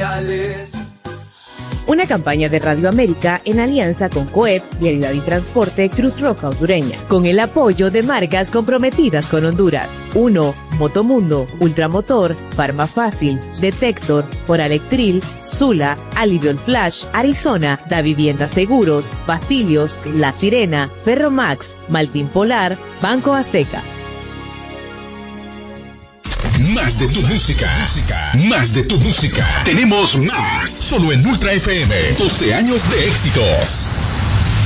especiales. Una campaña de Radio América en alianza con COEP, Vialidad y Transporte Cruz Roja Hondureña, con el apoyo de marcas comprometidas con Honduras. 1. Motomundo, Ultramotor, Farma Fácil, Detector, Oralectril, Sula, Alivion Flash, Arizona, Da Vivienda Seguros, Basilios, La Sirena, Ferromax, Maltín Polar, Banco Azteca. Más de tu música. Más de tu música. Tenemos más. Solo en Ultra FM. 12 años de éxitos.